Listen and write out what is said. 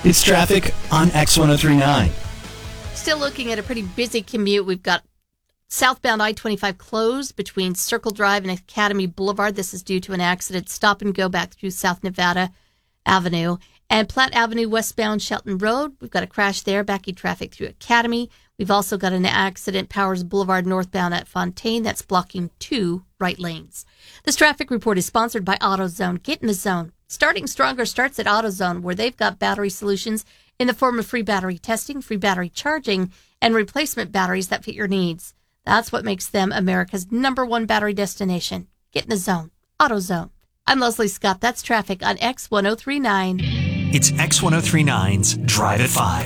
It's traffic on X1039. Still looking at a pretty busy commute. We've got southbound I-25 closed between Circle Drive and Academy Boulevard. This is due to an accident. Stop and go back through South Nevada Avenue. And Platte Avenue westbound Shelton Road. We've got a crash there, backing traffic through Academy. We've also got an accident, Powers Boulevard northbound at Fontaine. That's blocking 2 right lanes. This traffic report is sponsored by AutoZone. Get in the zone. Starting Stronger starts at AutoZone, where they've got battery solutions in the form of free battery testing, free battery charging, and replacement batteries that fit your needs. That's what makes them America's #1 battery destination. Get in the zone. AutoZone. I'm Leslie Scott. That's traffic on X1039. It's X1039's Drive at 5.